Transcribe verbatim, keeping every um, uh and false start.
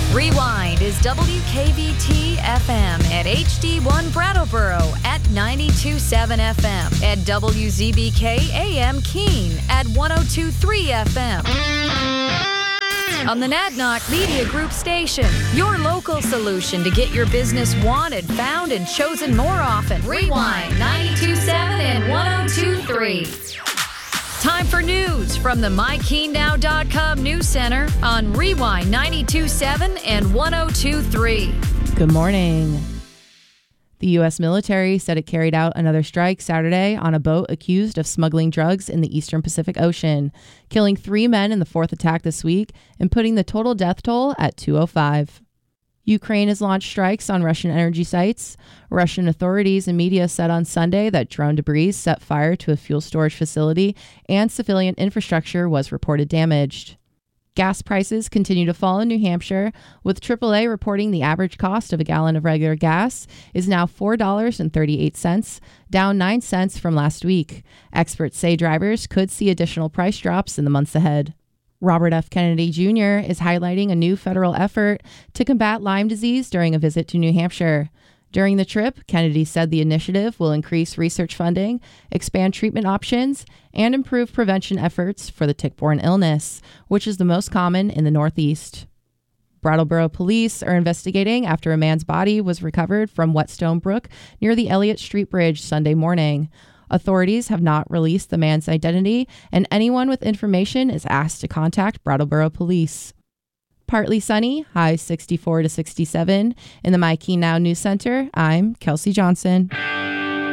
Rewind is W K V T F M at H D one Brattleboro at ninety-two point seven F M, at W Z B K A M Keene at one oh two point three F M. On the Nadnock Media Group station, your local solution to get your business wanted, found, and chosen more often. Rewind ninety-two point seven and one oh two point three. Time for news from the my keene now dot com News Center on Rewind ninety-two point seven and one oh two point three. Good morning. The U S military said it carried out another strike Saturday on a boat accused of smuggling drugs in the eastern Pacific Ocean, killing three men in the fourth attack this week and putting the total death toll at two oh five. Ukraine has launched strikes on Russian energy sites. Russian authorities and media said on Sunday that drone debris set fire to a fuel storage facility and civilian infrastructure was reported damaged. Gas prices continue to fall in New Hampshire, with triple A reporting the average cost of a gallon of regular gas is now four dollars and thirty-eight cents, down nine cents from last week. Experts say drivers could see additional price drops in the months ahead. Robert F. Kennedy Junior is highlighting a new federal effort to combat Lyme disease during a visit to New Hampshire. During the trip, Kennedy said the initiative will increase research funding, expand treatment options, and improve prevention efforts for the tick-borne illness, which is the most common in the Northeast. Brattleboro police are investigating after a man's body was recovered from Whetstone Brook near the Elliott Street Bridge Sunday morning. Authorities have not released the man's identity, and anyone with information is asked to contact Brattleboro Police. Partly sunny, highs sixty-four to sixty-seven. In the My Keene Now News Center, I'm Kelsey Johnson.